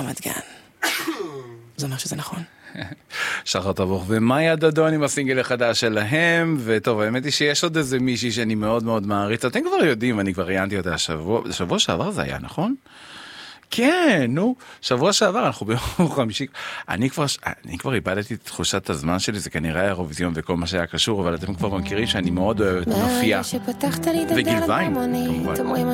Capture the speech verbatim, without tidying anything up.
רמת גן. זה אומר שזה נכון. שחר תבוך ומאיה דדון עם הסינגל החדש שלהם, וטוב, האמת היא שיש עוד איזה מישהי שאני מאוד מאוד מעריץ, אתם כבר יודעים, אני כבר ראיינתי אותה השבוע, שבוע שעבר זה היה, נכון? כן, נו, שבוע שעבר, אנחנו ביום חמישי, אני כבר, אני כבר איבדתי את תחושת הזמן שלי, זה כנראה האירוויזיון וכל מה שהיה קשור, אבל אתם כבר מכירים שאני מאוד אוהב את נופיה, וגלביים, כמובן.